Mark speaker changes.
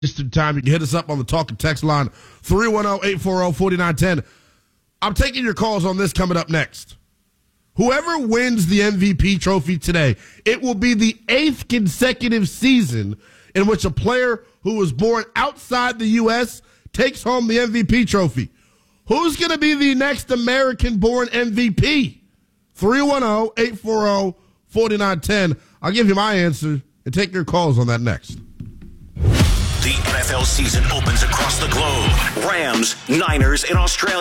Speaker 1: Just in time, you can hit us up on the talk and text line 310-840-4910. I'm taking your calls on this coming up next. Whoever wins the MVP trophy today, it will be the 8th consecutive season in which a player who was born outside the U.S. takes home the MVP trophy. Who's going to be the next American-born MVP? 310-840-4910. I'll give you my answer and take your calls on that next.
Speaker 2: The NFL season opens across the globe. Rams, Niners in Australia.